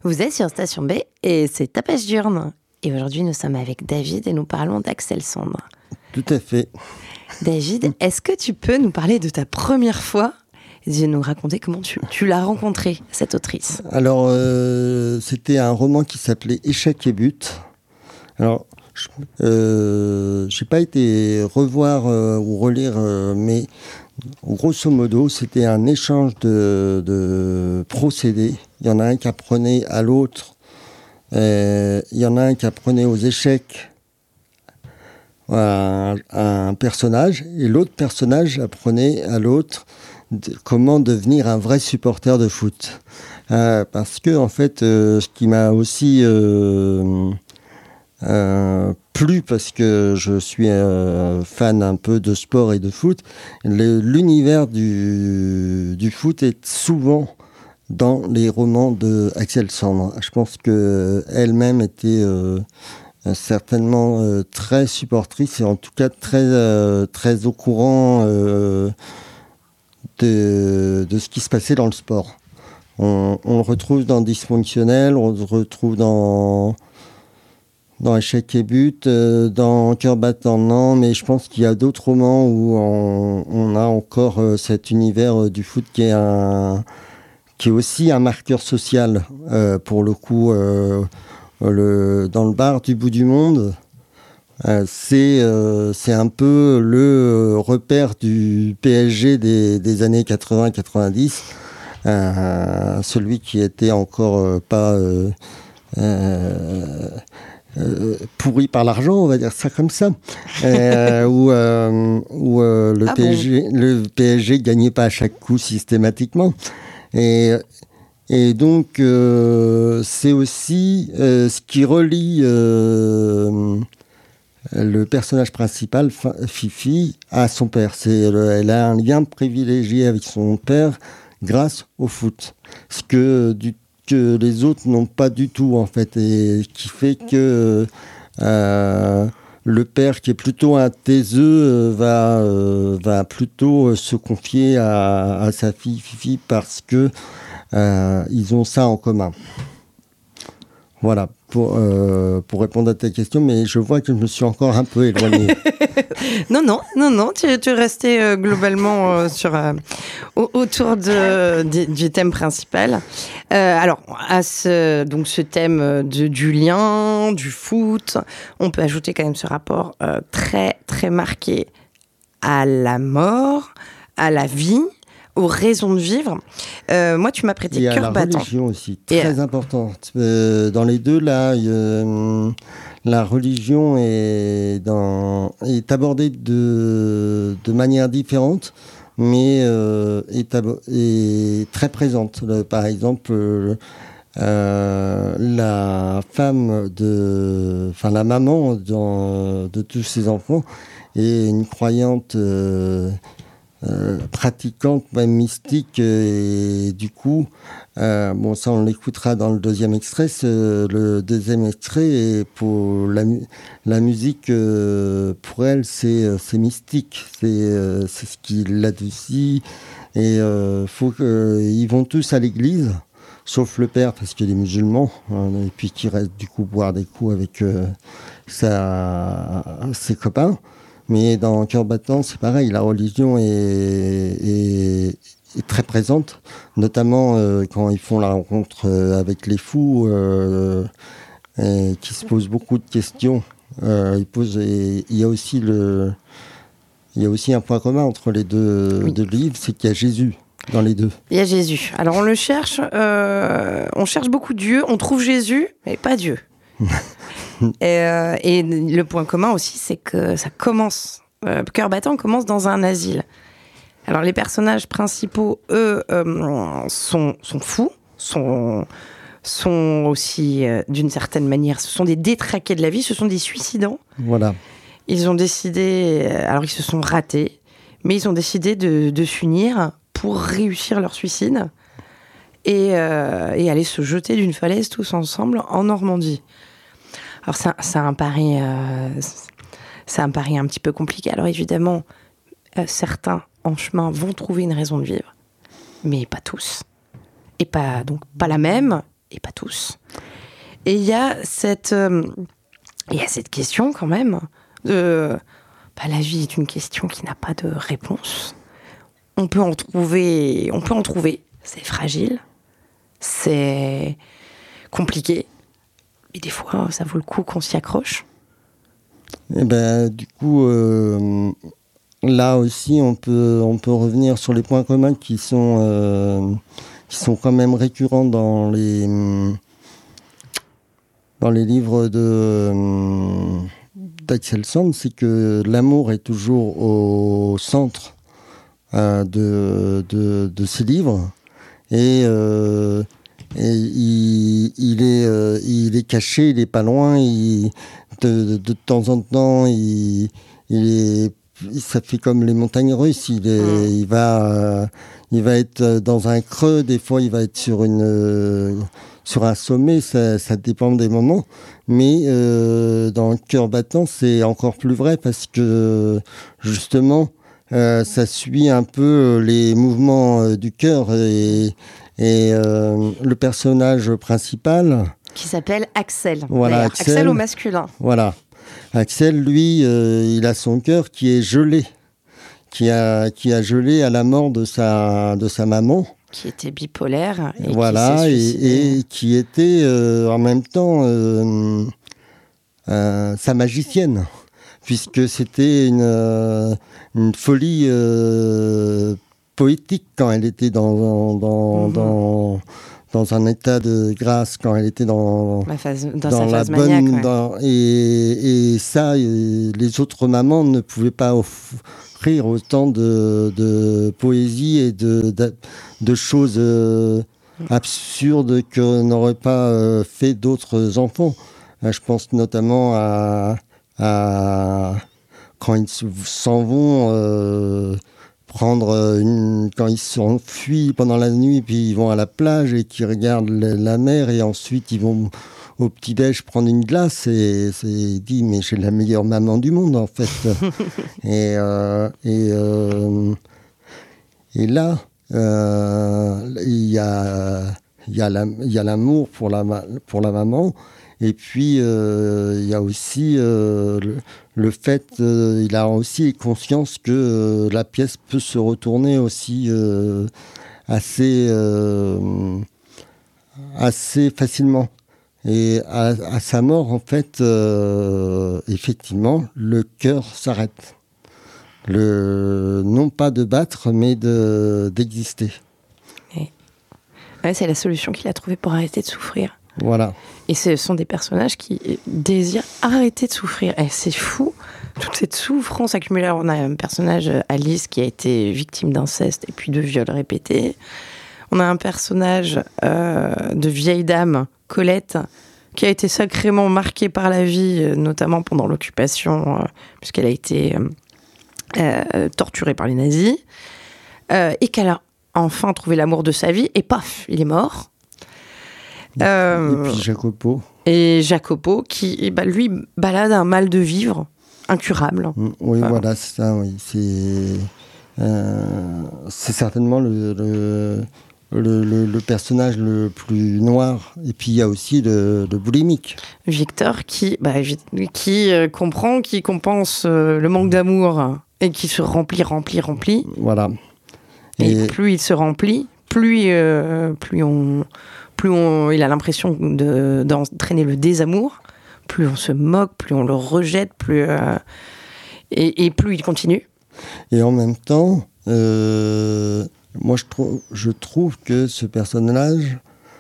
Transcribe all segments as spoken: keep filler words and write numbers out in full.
Vous êtes sur Station B et c'est Tapage diurne. Et aujourd'hui, nous sommes avec David et nous parlons d'Axel Sandre. Tout à fait. David, est-ce que tu peux nous parler de ta première fois et nous raconter comment tu, tu l'as rencontrée, cette autrice? Alors, euh, c'était un roman qui s'appelait Échecs et buts. Alors, je euh, j'ai pas été revoir euh, ou relire, euh, mais grosso modo, c'était un échange de, de procédés. Il y en a un qui apprenait à l'autre. Euh, il y en a un qui apprenait aux échecs à un, à un personnage, et l'autre personnage apprenait à l'autre de, comment devenir un vrai supporter de foot. Euh, parce que, en fait, euh, ce qui m'a aussi euh, euh, plu, parce que je suis euh, fan un peu de sport et de foot, le, l'univers du, du foot est souvent dans les romans de Axel Sandre. Je pense qu'elle-même était euh, certainement euh, très supportrice et en tout cas très, euh, très au courant euh, de, de ce qui se passait dans le sport. On, on le retrouve dans Dysfonctionnel, on le retrouve dans, dans Échecs et buts, euh, dans Cœur battant, non, mais je pense qu'il y a d'autres romans où on, on a encore euh, cet univers euh, du foot qui est un... qui est aussi un marqueur social, euh, pour le coup, euh, le, dans le bar du bout du monde, euh, c'est, euh, c'est un peu le repère du P S G des, des années quatre-vingts quatre-vingt-dix, euh, celui qui était encore euh, pas euh, euh, euh, pourri par l'argent, on va dire ça comme ça, euh, où, euh, où euh, le, ah P S G, bon le P S G gagnait pas à chaque coup systématiquement. Et, et donc, euh, c'est aussi euh, ce qui relie euh, le personnage principal, Fifi, à son père. C'est, elle a un lien privilégié avec son père grâce au foot. Ce que, du, que les autres n'ont pas du tout, en fait. Et qui fait que euh, le père, qui est plutôt un taiseux, va, euh, va plutôt se confier à, à sa fille Fifi parce que euh, ils ont ça en commun. Voilà, pour, euh, pour répondre à ta question, mais je vois que je me suis encore un peu éloigné. non, non, non, non, tu, tu es resté euh, globalement euh, sur, euh, au, autour de, de, du thème principal. Euh, alors, à ce, donc ce thème de, du lien, du foot, on peut ajouter quand même ce rapport euh, très, très marqué à la mort, à la vie, aux raisons de vivre. Euh, moi, tu m'as prêté Cœur battant. Et à la religion aussi, très Et importante. Euh, dans les deux, là, euh, la religion est, dans, est abordée de, de manière différente, mais euh, est, abo- est très présente. Le, par exemple, euh, euh, la femme de, enfin la maman dans, de tous ses enfants est une croyante. Euh, Euh, pratiquante, même mystique, et du coup, euh, bon, ça on l'écoutera dans le deuxième extrait. Le deuxième extrait, et pour la, la musique, euh, pour elle, c'est, c'est mystique, c'est, euh, c'est ce qui l'adoucit, et euh, faut que, euh, ils vont tous à l'église, sauf le père, parce qu'il est musulman, hein, et puis qui reste du coup boire des coups avec euh, sa, ses copains. Mais dans Cœur battant, c'est pareil, la religion est, est, est très présente, notamment euh, quand ils font la rencontre euh, avec les fous, euh, et qui se posent beaucoup de questions. Euh, ils posent, et il y a aussi le, il y a aussi un point commun entre les deux, oui. deux livres, c'est qu'il y a Jésus dans les deux. Il y a Jésus. Alors on le cherche, euh, on cherche beaucoup Dieu, on trouve Jésus, mais pas Dieu. et, euh, et le point commun aussi, c'est que ça commence, euh, Cœur battant commence dans un asile. Alors les personnages principaux, eux, euh, sont, sont fous, sont, sont aussi, euh, d'une certaine manière, ce sont des détraqués de la vie, ce sont des suicidants. Voilà. Ils ont décidé, alors ils se sont ratés, mais ils ont décidé de, de s'unir pour réussir leur suicide et, euh, et aller se jeter d'une falaise tous ensemble en Normandie. Alors c'est un, c'est un pari, euh, c'est un pari un petit peu compliqué. Alors évidemment, euh, certains en chemin vont trouver une raison de vivre, mais pas tous, et pas donc pas la même, et pas tous. Et il y a cette, euh, il y a cette question quand même de, bah, la vie est une question qui n'a pas de réponse. On peut en trouver, on peut en trouver. C'est fragile, c'est compliqué, mais des fois, ça vaut le coup qu'on s'y accroche. Et ben, du coup, euh, là aussi, on peut, on peut revenir sur les points communs qui sont, euh, qui sont quand même récurrents dans les, dans les livres de, d'Axel Sand. C'est que l'amour est toujours au centre euh, de, de, de ces livres. Et, euh, et il, il, est, euh, il est caché, il n'est pas loin. Il, de, de, de temps en temps, il, il est, ça fait comme les montagnes russes. Il, est, mmh. il, va, euh, il va être dans un creux, des fois il va être sur, une, euh, sur un sommet, ça, ça dépend des moments. Mais euh, dans le cœur battant, c'est encore plus vrai parce que justement, Euh, ça suit un peu les mouvements euh, du cœur et, et euh, le personnage principal qui s'appelle Axel. Voilà, Axel, Axel au masculin. Voilà, Axel, lui, euh, il a son cœur qui est gelé, qui a qui a gelé à la mort de sa de sa maman. Qui était bipolaire. Et voilà, qui s'est et, et qui était euh, en même temps euh, euh, sa magicienne. Puisque c'était une, euh, une folie euh, poétique quand elle était dans, dans, mmh. dans, dans un état de grâce, quand elle était dans, la, phase, dans, dans sa la phase bonne... maniaque, ouais. dans, et, et ça, et les autres mamans ne pouvaient pas offrir autant de, de poésie et de, de, de choses euh, absurdes que n'auraient pas euh, fait d'autres enfants. Je pense notamment à... À, quand ils s'en vont euh, prendre une, quand ils s'enfuient pendant la nuit puis ils vont à la plage et qu'ils regardent la, la mer et ensuite ils vont au petit-déj prendre une glace et c'est dit mais j'ai la meilleure maman du monde en fait. et euh, et euh, et là euh, il y a il y a la, il y a l'amour pour la pour la maman. Et puis, euh, il y a aussi euh, le, le fait, euh, il a aussi conscience que euh, la pièce peut se retourner aussi euh, assez, euh, assez facilement. Et à, à sa mort, en fait, euh, effectivement, le cœur s'arrête. Le, non pas de battre, mais de, d'exister. Et... Ouais, c'est la solution qu'il a trouvée pour arrêter de souffrir. Voilà. Et ce sont des personnages qui désirent arrêter de souffrir. Et c'est fou, toute cette souffrance accumulée. On a un personnage, Alice, qui a été victime d'inceste et puis de viols répétés. On a un personnage euh, de vieille dame, Colette, qui a été sacrément marquée par la vie, notamment pendant l'occupation, euh, puisqu'elle a été euh, euh, torturée par les nazis, euh, et qu'elle a enfin trouvé l'amour de sa vie, et paf, il est mort. Euh, et puis Jacopo. Et Jacopo, qui, bah, lui, balade un mal de vivre incurable. Oui, enfin, voilà, c'est ça, oui. C'est, euh, c'est certainement le, le, le, le, le personnage le plus noir. Et puis, il y a aussi le, le boulimique. Victor, qui, bah, qui euh, comprend, qui compense euh, le manque d'amour et qui se remplit, remplit, remplit. Voilà. Et, et plus il se remplit, plus, euh, plus on... plus on, il a l'impression de, d'entraîner le désamour, plus on se moque, plus on le rejette, plus, euh, et, et plus il continue. Et en même temps, euh, moi je, trou- je trouve que ce personnage,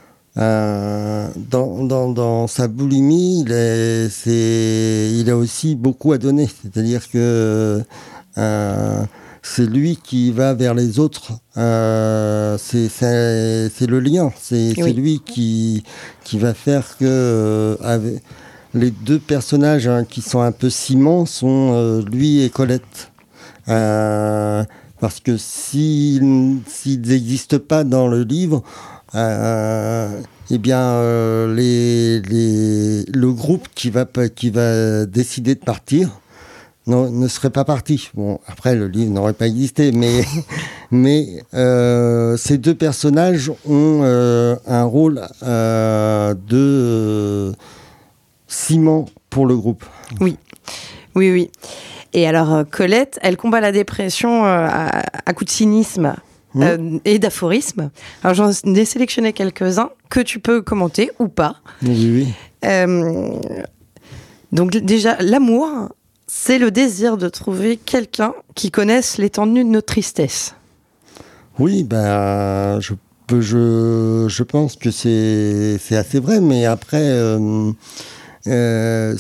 euh, dans, dans, dans sa boulimie, il, est, c'est, il a aussi beaucoup à donner. C'est-à-dire que... Euh, c'est lui qui va vers les autres. Euh, c'est, c'est, c'est le lien. C'est, oui. c'est lui qui, qui va faire que euh, avec les deux personnages hein, qui sont un peu ciment sont euh, lui et Colette. Euh, parce que s'ils, s'ils n'existent pas dans le livre, euh, eh bien, euh, les, les, le groupe qui va, qui va décider de partir, Non, ne serait pas parti. Bon, après, le livre n'aurait pas existé, mais, Mais euh, ces deux personnages ont euh, un rôle euh, de euh, ciment pour le groupe. Oui, oui, oui. Et alors, Colette, elle combat la dépression euh, à, à coups de cynisme mmh. euh, et d'aphorisme. Alors, j'en ai sélectionné quelques-uns que tu peux commenter ou pas. Oui, oui. Euh, donc, déjà, l'amour, c'est le désir de trouver quelqu'un qui connaisse l'étendue de notre tristesse. Oui, ben, je, je, je pense que c'est, c'est assez vrai, mais après, euh, euh,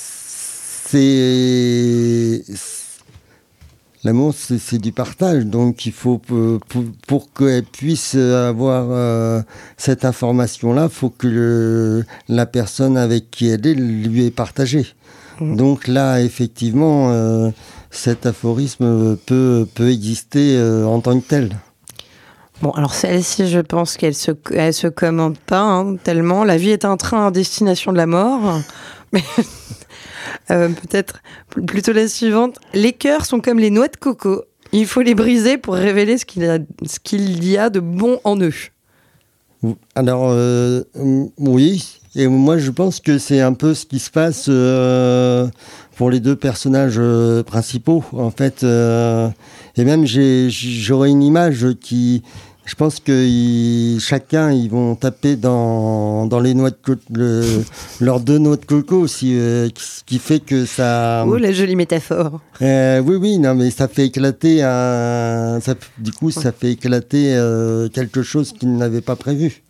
c'est, l'amour, c'est, c'est du partage, donc il faut, pour, pour qu'elle puisse avoir euh, cette information-là, il faut que le, la personne avec qui elle est lui ait partagé. Mmh. Donc là, effectivement, euh, cet aphorisme peut, peut exister euh, en tant que tel. Bon, alors celle-ci, je pense qu'elle se, elle se commente pas hein, tellement. La vie est un train à destination de la mort. Mais euh, peut-être plutôt la suivante. Les cœurs sont comme les noix de coco. Il faut les briser pour révéler ce qu'il y a, ce qu'il y a de bon en eux. Alors, euh, oui. Et moi, je pense que c'est un peu ce qui se passe euh, pour les deux personnages euh, principaux, en fait. Euh, et même, j'ai, j'aurais une image qui... Je pense que ils, chacun, ils vont taper dans, dans les noix de coco, le, leurs deux noix de coco aussi, euh, ce qui fait que ça... Oh, la jolie métaphore. Euh, oui, oui, non, mais ça fait éclater un... Ça, du coup, ça fait éclater euh, quelque chose qu'ils n'avaient pas prévu.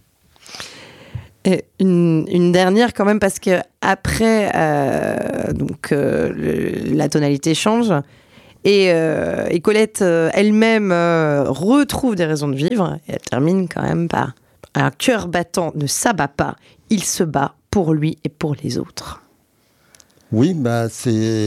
Et une, une dernière quand même, parce que après, euh, donc, euh, le, la tonalité change. Et, euh, et Colette euh, elle-même euh, retrouve des raisons de vivre. Et elle termine quand même par « Un cœur battant ne s'abat pas, il se bat pour lui et pour les autres ». Oui, bah c'est,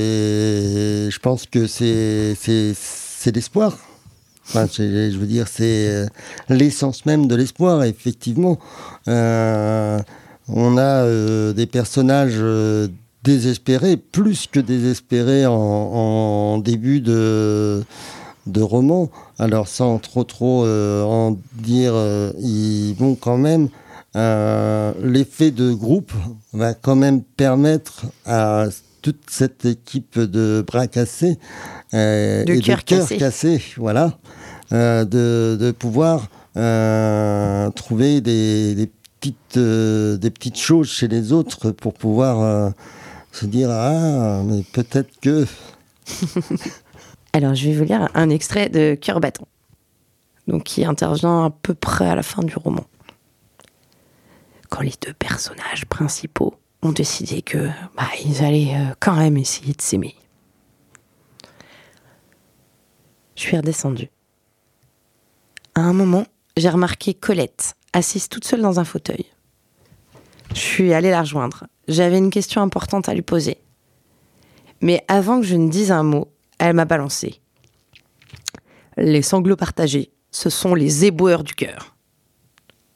je pense que c'est, c'est, c'est l'espoir. Enfin, c'est, je veux dire, c'est l'essence même de l'espoir, effectivement. Euh, on a euh, des personnages... Euh, désespéré, plus que désespéré en, en début de, de roman. Alors sans trop trop euh, en dire, euh, ils vont quand même, euh, l'effet de groupe va quand même permettre à toute cette équipe de bras cassés euh, de et cœur de cœurs cassés, cassés, voilà, euh, de, de pouvoir euh, trouver des, des petites, euh, des petites choses chez les autres pour pouvoir euh, se dire, ah, mais peut-être que... Alors, je vais vous lire un extrait de Cœur battant, donc qui intervient à peu près à la fin du roman. Quand les deux personnages principaux ont décidé que bah, ils allaient euh, quand même essayer de s'aimer. Je suis redescendue. À un moment, j'ai remarqué Colette, assise toute seule dans un fauteuil. Je suis allée la rejoindre. J'avais une question importante à lui poser. Mais avant que je ne dise un mot, elle m'a balancé. Les sanglots partagés, ce sont les éboueurs du cœur. Quoi ?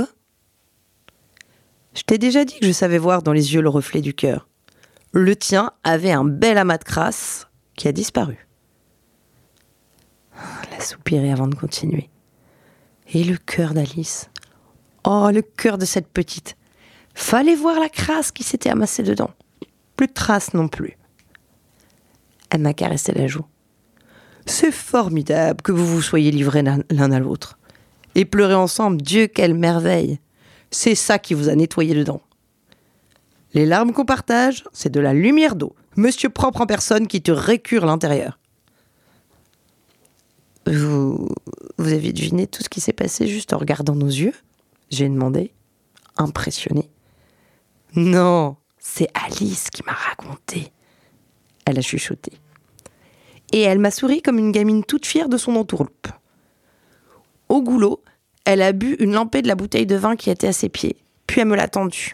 Je t'ai déjà dit que je savais voir dans les yeux le reflet du cœur. Le tien avait un bel amas de crasse qui a disparu. Elle a soupiré avant de continuer. Et le cœur d'Alice ? Oh, le cœur de cette petite. Fallait voir la crasse qui s'était amassée dedans. Plus de traces non plus. Elle m'a caressé la joue. C'est formidable que vous vous soyez livrés l'un à l'autre. Et pleurez ensemble, Dieu, quelle merveille. C'est ça qui vous a nettoyé dedans. Les larmes qu'on partage, c'est de la lumière d'eau. Monsieur propre en personne qui te récure l'intérieur. Vous, vous avez deviné tout ce qui s'est passé juste en regardant nos yeux ? J'ai demandé, impressionnée. Non, c'est Alice qui m'a raconté. Elle a chuchoté. Et elle m'a souri comme une gamine toute fière de son entourloupe. Au goulot, elle a bu une lampée de la bouteille de vin qui était à ses pieds. Puis elle me l'a tendue.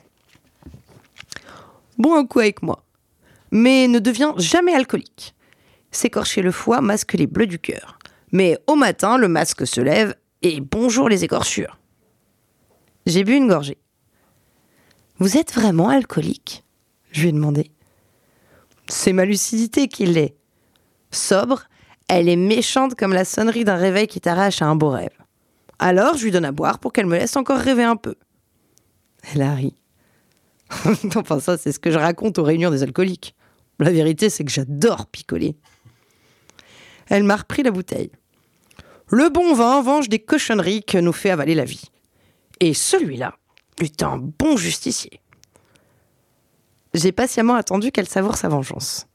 Bois un coup avec moi. Mais ne deviens jamais alcoolique. S'écorcher le foie masque les bleus du cœur. Mais au matin, le masque se lève et bonjour les écorchures. J'ai bu une gorgée. Vous êtes vraiment alcoolique ? Je lui ai demandé. C'est ma lucidité qui l'est. Sobre, Elle est méchante comme la sonnerie d'un réveil qui t'arrache à un beau rêve. Alors, je lui donne à boire pour qu'elle me laisse encore rêver un peu. Elle a ri. Enfin, ça, c'est ce que je raconte aux réunions des alcooliques. La vérité, c'est que j'adore picoler. Elle m'a repris la bouteille. Le bon vin venge des cochonneries que nous fait avaler la vie. Et celui-là est un bon justicier. J'ai patiemment attendu qu'elle savoure sa vengeance.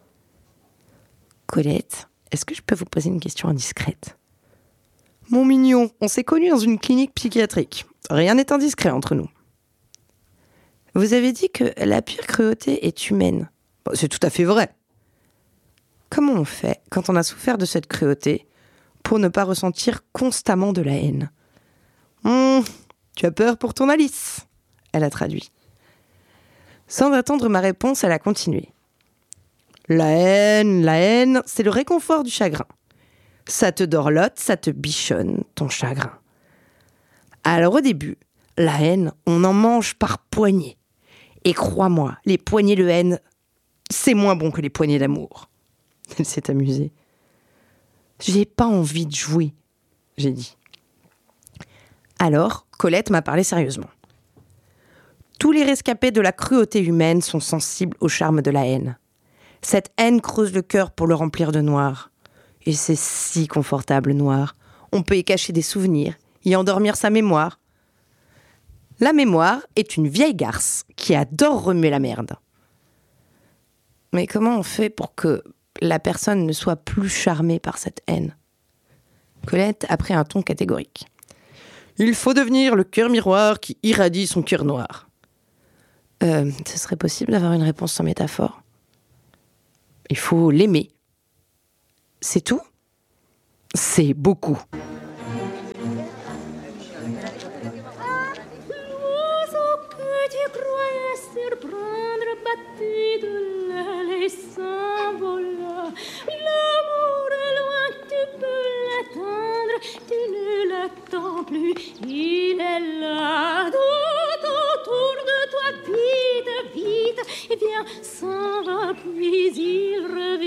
Colette, est-ce que je peux vous poser une question indiscrète ? Mon mignon, on s'est connus dans une clinique psychiatrique. Rien n'est indiscret entre nous. Vous avez dit que la pire cruauté est humaine. Bon, c'est tout à fait vrai. Comment on fait, quand on a souffert de cette cruauté, pour ne pas ressentir constamment de la haine ? Hum, tu as peur pour ton Alice, elle a traduit. Sans attendre ma réponse, elle a continué. La haine, la haine, c'est le réconfort du chagrin. Ça te dorlote, ça te bichonne, ton chagrin. Alors au début, la haine, on en mange par poignées. Et crois-moi, les poignées de haine, c'est moins bon que les poignées d'amour. Elle s'est amusée. J'ai pas envie de jouer, j'ai dit. Alors, Colette m'a parlé sérieusement. Tous les rescapés de la cruauté humaine sont sensibles au charme de la haine. Cette haine creuse le cœur pour le remplir de noir. Et c'est si confortable, noir. On peut y cacher des souvenirs, y endormir sa mémoire. La mémoire est une vieille garce qui adore remuer la merde. Mais comment on fait pour que la personne ne soit plus charmée par cette haine ? Colette a pris un ton catégorique. Il faut devenir le cœur miroir qui irradie son cœur noir. Euh, ce serait possible d'avoir une réponse sans métaphore ? Il faut l'aimer. C'est tout ? C'est beaucoup. L'amour est loin, tu peux l'atteindre, tu ne l'attends plus, il est là, tout autour de toi, vite, vite, et bien, s'en va, puis il revient.